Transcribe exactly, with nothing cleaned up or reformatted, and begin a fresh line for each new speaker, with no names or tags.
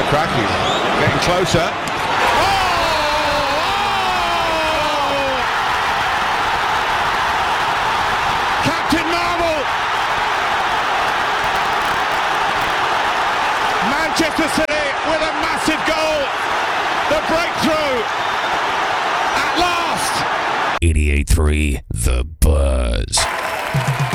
cracking. Getting closer. Captain Marvel! Manchester City with a massive goal. The breakthrough at last.
eighty-eight point three The Buzz.